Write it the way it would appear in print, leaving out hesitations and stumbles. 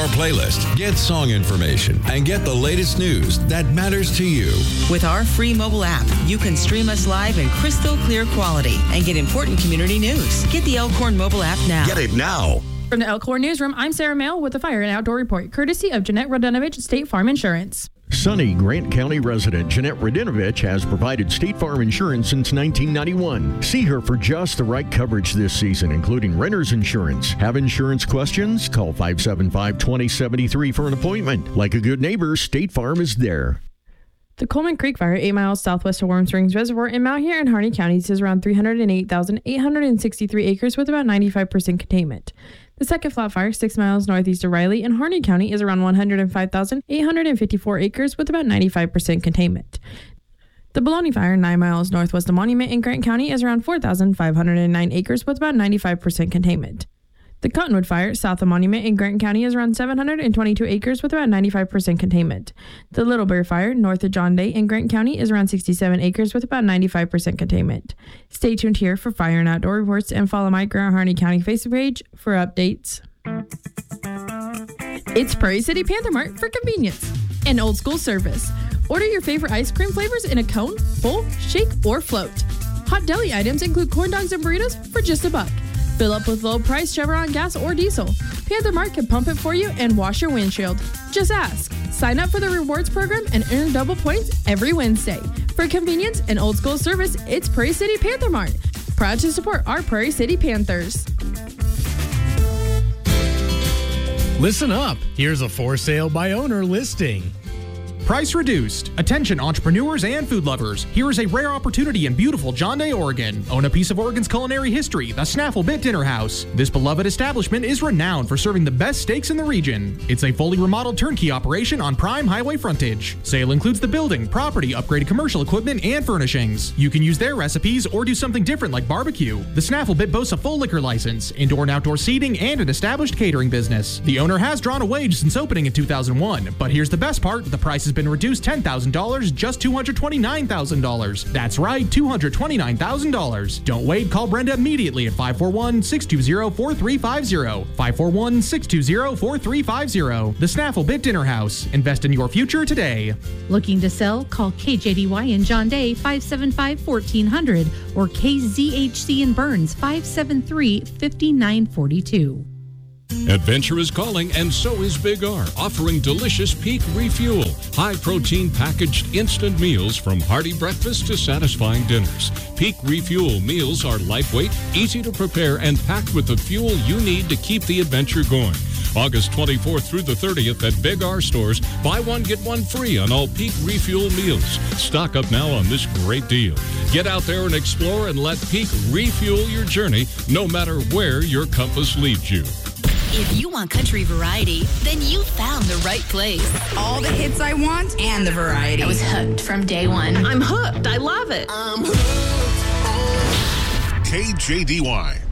our playlist, get song information, and get the latest news that matters to you. With our free mobile app, you can stream us live in crystal clear quality and get important community news. Get the Elkhorn mobile app now. Get it now. From the Elkhorn Newsroom, I'm Sarah Mail with the Fire and Outdoor Report, courtesy of Jeanette Radenovich, State Farm Insurance. Sunny Grant County resident Jeanette Radenovich has provided State Farm Insurance since 1991. See her for just the right coverage this season, including renter's insurance. Have insurance questions? Call 575-2073 for an appointment. Like a good neighbor, State Farm is there. The Coleman Creek Fire, 8 miles southwest of Warm Springs Reservoir in Malheur and Harney counties, is around 308,863 acres with about 95% containment. The second flat fire, 6 miles northeast of Riley in Harney County, is around 105,854 acres with about 95% containment. The Baloney Fire, 9 miles northwest of Monument in Grant County, is around 4,509 acres with about 95% containment. The Cottonwood Fire, south of Monument in Grant County, is around 722 acres with about 95% containment. The Little Bear Fire, north of John Day in Grant County, is around 67 acres with about 95% containment. Stay tuned here for Fire and Outdoor Reports and follow my Grant Harney County Facebook page for updates. It's Prairie City Panther Mart for convenience and old school service. Order your favorite ice cream flavors in a cone, bowl, shake, or float. Hot deli items include corn dogs and burritos for just $1. Fill up with low-priced Chevron gas or diesel. Panther Mart can pump it for you and wash your windshield. Just ask. Sign up for the rewards program and earn double points every Wednesday. For convenience and old-school service, it's Prairie City Panther Mart. Proud to support our Prairie City Panthers. Listen up. Here's a for sale by owner listing. Price reduced. Attention entrepreneurs and food lovers. Here is a rare opportunity in beautiful John Day, Oregon. Own a piece of Oregon's culinary history, the Snaffle Bit Dinner House. This beloved establishment is renowned for serving the best steaks in the region. It's a fully remodeled turnkey operation on prime highway frontage. Sale includes the building, property, upgraded commercial equipment, and furnishings. You can use their recipes or do something different like barbecue. The Snaffle Bit boasts a full liquor license, indoor and outdoor seating, and an established catering business. The owner has drawn a wage since opening in 2001, but here's the best part, the price has been reduced $10,000, just $229,000. That's right, $229,000. Don't wait, call Brenda immediately at 541-620-4350. 541-620-4350. The Snaffle Bit Dinner House. Invest in your future today. Looking to sell? Call KJDY in John Day 575-1400 or KZHC in Burns 573-5942. Adventure is calling, and so is Big R, offering delicious Peak Refuel, high-protein packaged instant meals from hearty breakfast to satisfying dinners. Peak Refuel meals are lightweight, easy to prepare, and packed with the fuel you need to keep the adventure going. August 24th through the 30th at Big R stores, buy one, get one free on all Peak Refuel meals. Stock up now on this great deal. Get out there and explore and let Peak refuel your journey, no matter where your compass leads you. If you want country variety, then you found the right place. All the hits I want and the variety. I was hooked from day one. I'm hooked. I love it. I'm hooked. KJDY.